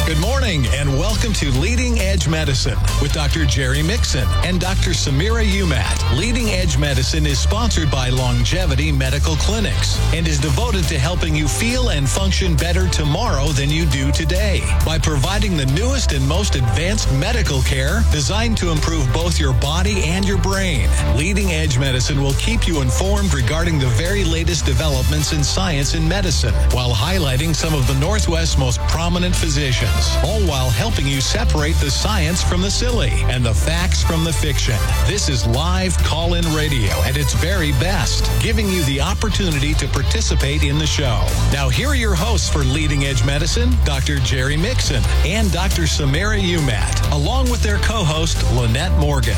Good morning and welcome to Leading Edge Medicine with Dr. Jerry Mixon and Dr. Samira Umat. Leading Edge Medicine is sponsored by Longevity Medical Clinics and is devoted to helping you feel and function better tomorrow than you do today by providing the newest and most advanced medical care designed to improve both your body and your brain. Leading Edge Medicine will keep you informed regarding the very latest developments in science and medicine while highlighting some of the Northwest's most prominent physicians, all while helping you separate the science from the silly and the facts from the fiction. This is live call-in radio at its very best, giving you the opportunity to participate in the show. Now, here are your hosts for Leading Edge Medicine, Dr. Jerry Mixon and Dr. Samira Umat, along with their co-host, Lynette Morgan.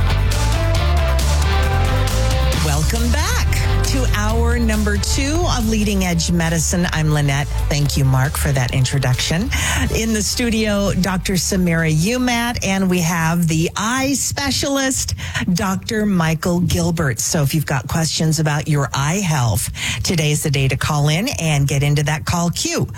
Welcome back to hour number 2 of Leading Edge Medicine. I'm Lynette. Thank you, Mark, for that introduction. In the studio, Dr. Samira Umat, and we have the eye specialist, Dr. Michael Gilbert. So if you've got questions about your eye health, today's the day to call in and get into that call queue.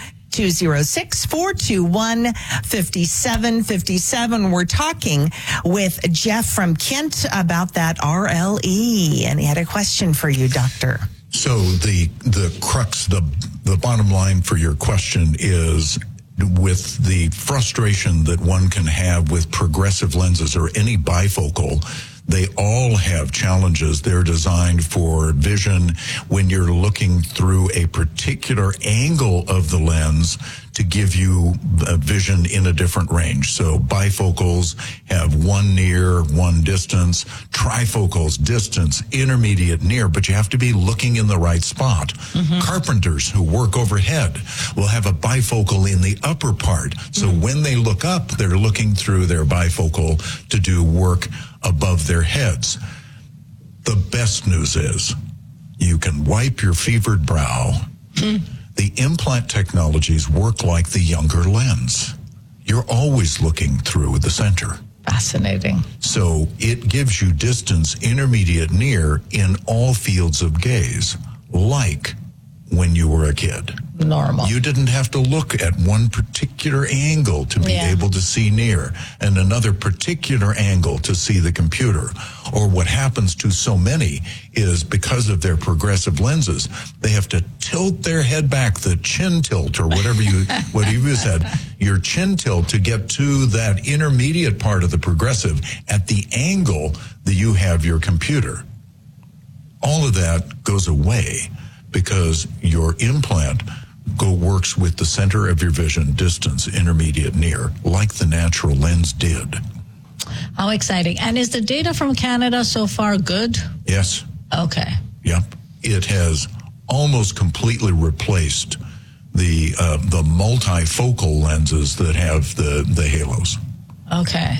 206-421-5757. We're talking with Jeff from Kent about that RLE, and he had a question for you, Doctor. So the crux, the bottom line for your question is, with the frustration that one can have with progressive lenses or any bifocal, they all have challenges. They're designed for vision when you're looking through a particular angle of the lens to give you a vision in a different range. So bifocals have one near, one distance, trifocals, distance, intermediate, near, but you have to be looking in the right spot. Mm-hmm. Carpenters who work overhead will have a bifocal in the upper part. So when they look up, they're looking through their bifocal to do work above their heads. The best news is you can wipe your fevered brow. The implant technologies work like the younger lens. You're always looking through the center. Fascinating. So it gives you distance, intermediate, near in all fields of gaze, like when you were a kid. Normal. You didn't have to look at one particular angle to be able to see near and another particular angle to see the computer. Or what happens to so many is because of their progressive lenses, they have to tilt their head back, the chin tilt or whatever you said, your chin tilt to get to that intermediate part of the progressive at the angle that you have your computer. All of that goes away because your implant works with the center of your vision, distance, intermediate, near, like the natural lens did. How exciting. And is the data from Canada so far good? Yes. Okay. Yep. It has almost completely replaced the multifocal lenses that have the halos. Okay.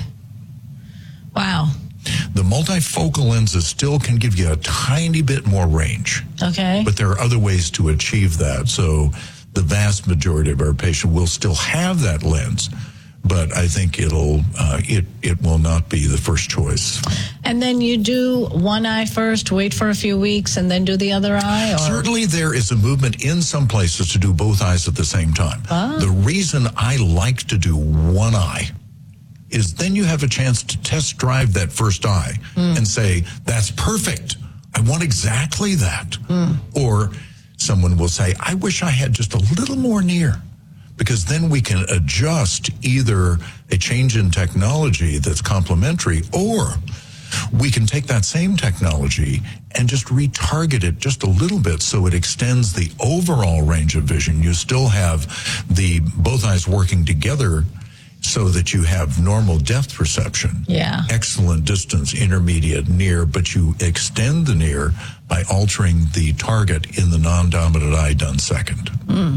Wow. The multifocal lenses still can give you a tiny bit more range. Okay. But there are other ways to achieve that. So the vast majority of our patients will still have that lens, but I think it will not be the first choice. And then you do one eye first, wait for a few weeks, and then do the other eye? Or? Certainly there is a movement in some places to do both eyes at the same time. Ah. The reason I like to do one eye is then you have a chance to test drive that first eye and say, that's perfect. I want exactly that. Or someone will say, I wish I had just a little more near, because then we can adjust either a change in technology that's complementary, or we can take that same technology and just retarget it just a little bit so it extends the overall range of vision. You still have both eyes working together so that you have normal depth perception. Yeah. Excellent distance, intermediate, near, but you extend the near by altering the target in the non-dominant eye done second.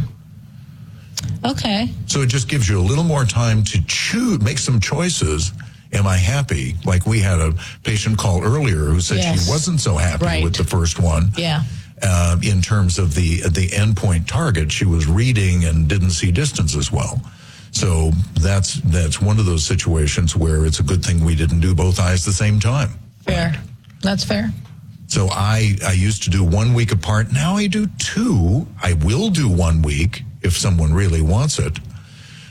Okay. So it just gives you a little more time to choose, make some choices. Am I happy? Like we had a patient call earlier who said she wasn't so happy with the first one. Yeah. In terms of the endpoint target, she was reading and didn't see distance as well. So that's one of those situations where it's a good thing we didn't do both eyes at the same time. Fair. That's fair. So I used to do 1 week apart. Now I do 2. I will do 1 week if someone really wants it.